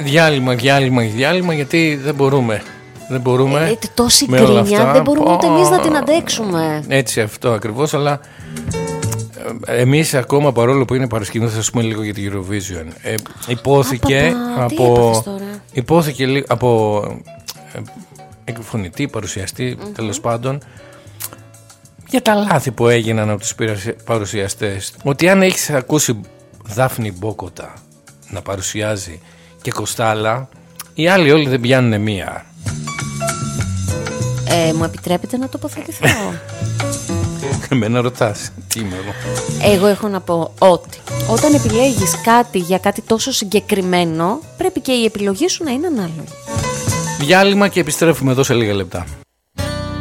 Διάλειμμα, γιατί δεν μπορούμε. Δεν μπορούμε. Τόση γκρίνια δεν μπορούμε ούτε εμείς να την αντέξουμε. Έτσι, αυτό ακριβώς, αλλά εμείς ακόμα, παρόλο που είναι παρασκηνό, θα πούμε λίγο για την Eurovision. Υπόθηκε από εκφωνητή, παρουσιαστή, τέλος πάντων, για τα λάθη που έγιναν από τους παρουσιαστές. Ότι αν έχεις ακούσει Δάφνη Μπόκοτα να παρουσιάζει και Κοστάλα, οι άλλοι όλοι δεν πιάνουν μία. Μου επιτρέπετε να τοποθετηθώ? Εμένα ρωτάς, τι είμαι εγώ? Εγώ έχω να πω ότι όταν επιλέγεις κάτι για κάτι τόσο συγκεκριμένο, πρέπει και η επιλογή σου να είναι ανάλογη. Διάλειμμα και επιστρέφουμε εδώ σε λίγα λεπτά.